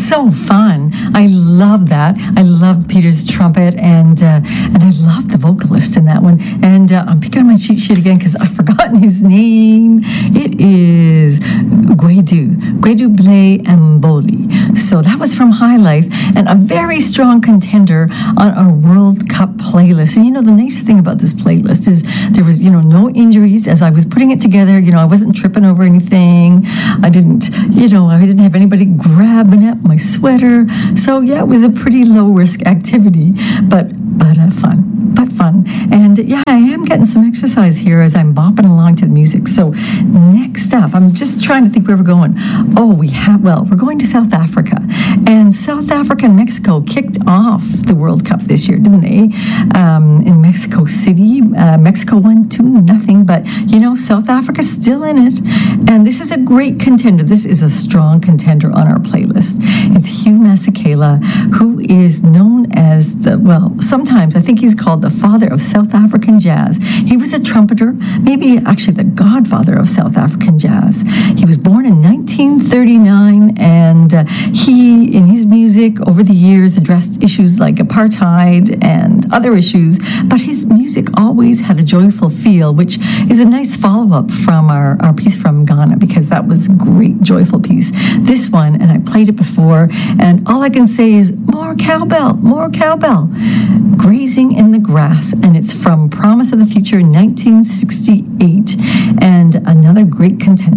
so fun. I love that. I love Peter's trumpet, and I love the vocalist in that one. And I'm picking up my cheat sheet again because I've forgotten his name. It is Gwedu Blay Mboli. So that was from High Life, and a very strong contender on our World Cup playlist. And the nice thing about this playlist is there was, no injuries as I was putting it together. I wasn't tripping over anything. I didn't have anybody grabbing at my sweater. So yeah, it was a pretty low risk activity, but fun. And yeah, I am getting some exercise here as I'm bopping along to the music. So next up, I'm just trying to think where we're going. We're going to South Africa. And South Africa and Mexico kicked off the World Cup this year, didn't they? In Mexico City. Mexico won 2-0, but South Africa's still in it. And this is a great contender. This is a strong contender on our playlist. It's Hugh Masekela, who is known as sometimes I think he's called the father of South African jazz. He was a trumpeter, maybe actually the godfather of South African jazz. He was born in 1939, and he, in his music over the years, addressed issues like apartheid and other issues, but his music always had a joyful feel, which is a nice follow-up from our piece from Ghana, because that was a great, joyful piece. This one, and I played it before, and all I can say is more cowbell, Grazing in the Grass, and it's from Promise of the Future, 1968, and another great contender.